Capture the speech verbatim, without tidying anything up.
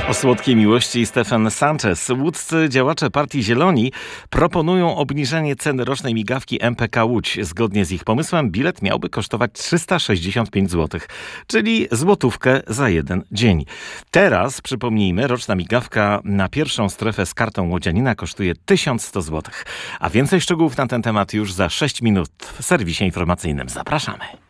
O słodkiej miłości Stefan Sanchez. Łódzcy działacze Partii Zieloni proponują obniżenie ceny rocznej migawki M P K Łódź. Zgodnie z ich pomysłem bilet miałby kosztować trzysta sześćdziesiąt pięć złotych, czyli złotówkę za jeden dzień. Teraz, przypomnijmy, roczna migawka na pierwszą strefę z kartą łodzianina kosztuje tysiąc sto złotych. A więcej szczegółów na ten temat już za sześć minut w serwisie informacyjnym. Zapraszamy.